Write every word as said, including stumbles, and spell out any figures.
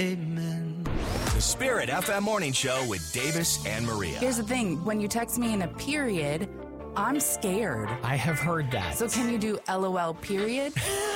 Amen. The Spirit F M Morning Show with Davis and Maria. Here's the thing. When you text me in a period, I'm scared. I have heard that. So can you do LOL period?